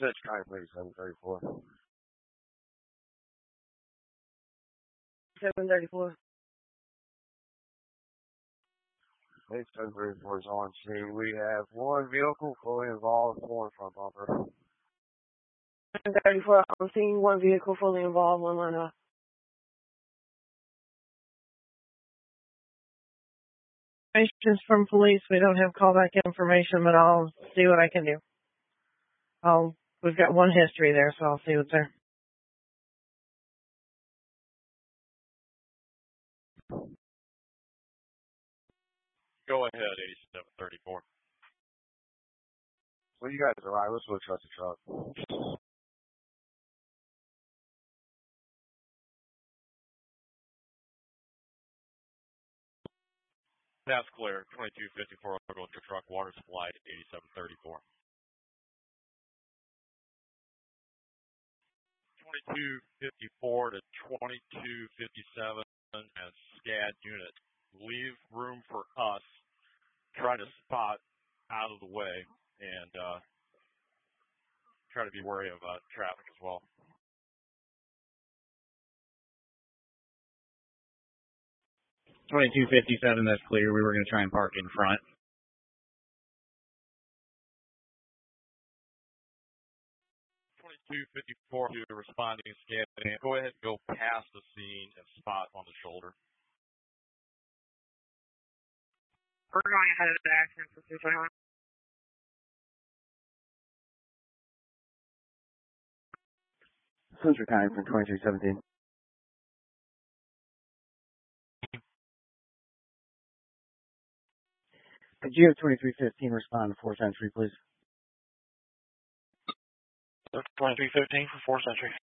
6 kind of 734. 734. 734 is on scene. We have 1 vehicle fully involved, 4 in front bumper. 734 on scene, 1 vehicle fully involved, 1 line off. Information from police. We don't have callback information, but I'll see what I can do. We've got 1 history there, so I'll see what's there. Go ahead, 8734. Well, you guys are right. Let's go trust the truck. That's clear. 2254, I'll go with your truck. Water supply at 8734. 2254 to 2257 and SCAD unit. Leave room for us. Try to spot out of the way and try to be wary of traffic as well. $22.57, that's clear. We were going to try and park in front. $22.54 to responding scan. Go ahead and go past the scene and spot on the shoulder. We're going ahead of the accident for 221. Central County from 2217. Could you have 2315 respond to 4 Century, please? 2315 for 4 Century.